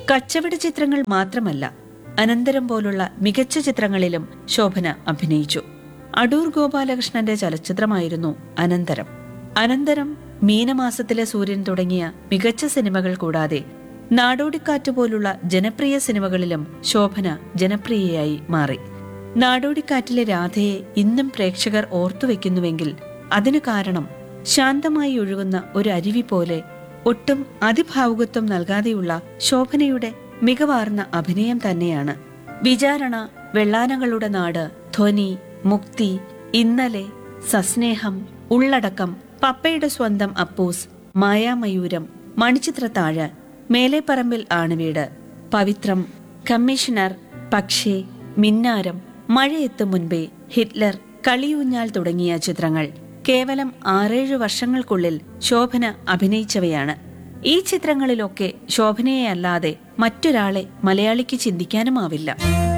കച്ചവട ചിത്രങ്ങൾ മാത്രമല്ല, അനന്തരം പോലുള്ള മികച്ച ചിത്രങ്ങളിലും ശോഭന അഭിനയിച്ചു. അടൂർ ഗോപാലകൃഷ്ണന്റെ ചലച്ചിത്രമായിരുന്നു അനന്തരം. അനന്തരം, മീനമാസത്തിലെ സൂര്യൻ തുടങ്ങിയ മികച്ച സിനിമകൾ കൂടാതെ നാടോടിക്കാറ്റ് പോലുള്ള ജനപ്രിയ സിനിമകളിലും ശോഭന ജനപ്രിയയായി മാറി. നാടോടിക്കാറ്റിലെ രാധയെ ഇന്നും പ്രേക്ഷകർ ഓർത്തുവെക്കുന്നുവെങ്കിൽ അതിനു കാരണം ശാന്തമായി ഒഴുകുന്ന ഒരു അരുവി പോലെ ഒട്ടും അതിഭാവുകത്വം നൽകാതെയുള്ള ശോഭനയുടെ മികവാർന്ന അഭിനയം തന്നെയാണ്. വിചാരണ, വെള്ളാനകളുടെ നാട്, ധ്വനി, മുക്തി, ഇന്നലെ, സസ്നേഹം, ഉള്ളടക്കം, പപ്പയുടെ സ്വന്തം അപ്പൂസ്, മായാമയൂരം, മണിച്ചിത്രത്താഴ്, മേലെപ്പറമ്പിൽ ആണുവീട്, പവിത്രം, കമ്മീഷണർ, പക്ഷേ, മിന്നാരം, മഴയെത്തും മുൻപേ, ഹിറ്റ്ലർ, കളിയൂഞ്ഞാൽ തുടങ്ങിയ ചിത്രങ്ങൾ കേവലം 6-7 വർഷങ്ങൾക്കുള്ളിൽ ശോഭന അഭിനയിച്ചവയാണ്. ഈ ചിത്രങ്ങളിലൊക്കെ ശോഭനയെ അല്ലാതെ മറ്റൊരാളെ മലയാളിക്ക് ചിന്തിക്കാനുമാവില്ല.